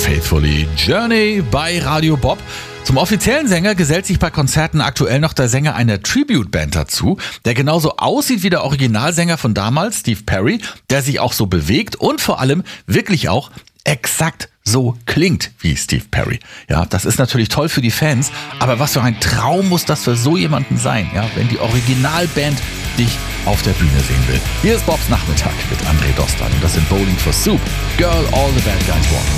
Faithfully Journey bei Radio Bob. Zum offiziellen Sänger gesellt sich bei Konzerten aktuell noch der Sänger einer Tribute-Band dazu, der genauso aussieht wie der Originalsänger von damals, Steve Perry, der sich auch so bewegt und vor allem wirklich auch exakt so klingt wie Steve Perry. Ja, das ist natürlich toll für die Fans, aber was für ein Traum muss das für so jemanden sein, ja, wenn die Originalband dich auf der Bühne sehen will. Hier ist Bobs Nachmittag mit André Dostal und das sind Bowling for Soup, Girl All the Bad Guys Want.